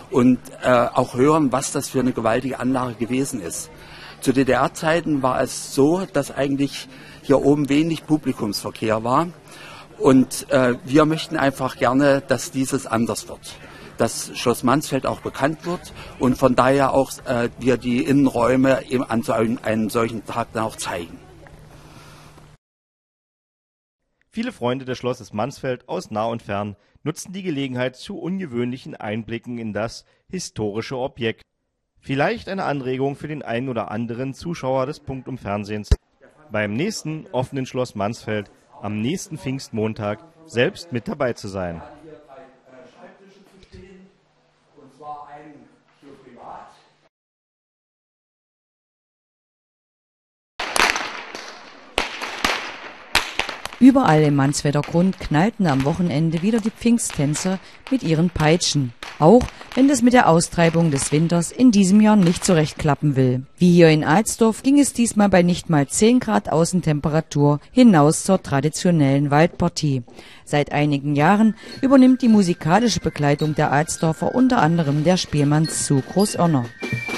und auch hören, was das für eine gewaltige Anlage gewesen ist. Zu DDR-Zeiten war es so, dass eigentlich hier oben wenig Publikumsverkehr war. Und wir möchten einfach gerne, dass dieses anders wird. Dass Schloss Mansfeld auch bekannt wird und von daher auch wir die Innenräume eben an so einem solchen Tag dann auch zeigen. Viele Freunde des Schlosses Mansfeld aus nah und fern nutzen die Gelegenheit zu ungewöhnlichen Einblicken in das historische Objekt. Vielleicht eine Anregung für den einen oder anderen Zuschauer des Punktum-Fernsehens, beim nächsten offenen Schloss Mansfeld am nächsten Pfingstmontag selbst mit dabei zu sein. Überall im Mansfelder Grund knallten am Wochenende wieder die Pfingsttänzer mit ihren Peitschen. Auch wenn das mit der Austreibung des Winters in diesem Jahr nicht so recht klappen will. Wie hier in Alsdorf ging es diesmal bei nicht mal 10 Grad Außentemperatur hinaus zur traditionellen Waldpartie. Seit einigen Jahren übernimmt die musikalische Begleitung der Alsdorfer unter anderem der Spielmannszug Großörner.